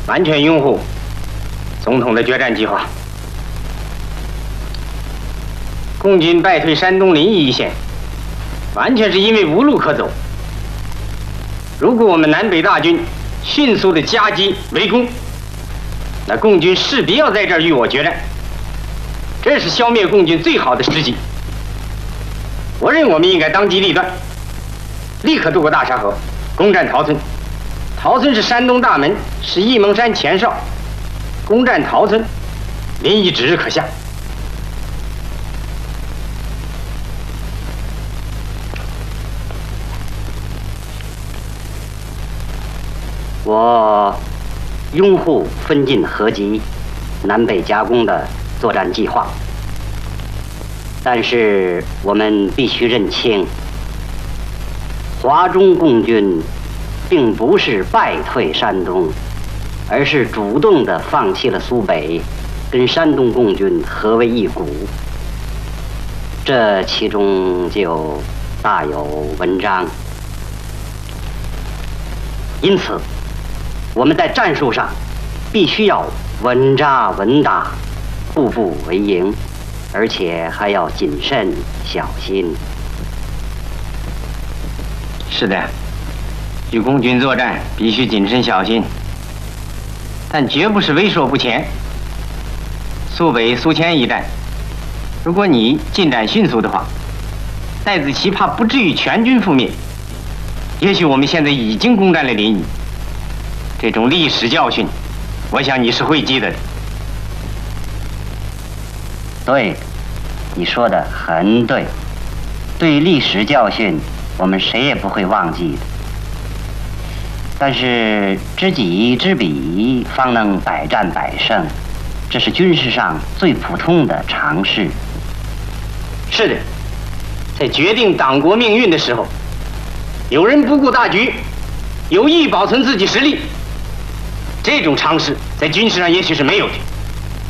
完全拥护总统的决战计划。共军败退山东临沂一线，完全是因为无路可走。如果我们南北大军迅速的夹击围攻，那共军势必要在这儿与我决战，这是消灭共军最好的时机。我认为我们应该当机立断，立刻渡过大沙河，攻占陶村。陶村是山东大门，是沂蒙山前哨，攻占陶村，临沂指日可下。 我拥护分进合击、南北夹攻的作战计划，但是我们必须认清，华中共军并不是败退山东，而是主动地放弃了苏北，跟山东共军合为一股。这其中就大有文章。因此，我们在战术上必须要稳扎稳打，步步为营，而且还要谨慎小心。 是的，与共军作战必须谨慎小心，但绝不是畏缩不前。苏北、苏黔一战，如果你进展迅速的话，戴子奇怕不至于全军覆灭。也许我们现在已经攻占了临沂。这种历史教训，我想你是会记得的。 对，你说的很对。对历史教训，我们谁也不会忘记的。但是知己知彼，方能百战百胜，这是军事上最普通的常识。 是的，在决定党国命运的时候，有人不顾大局，有意保存自己实力。这种常识在军事上也许是没有的。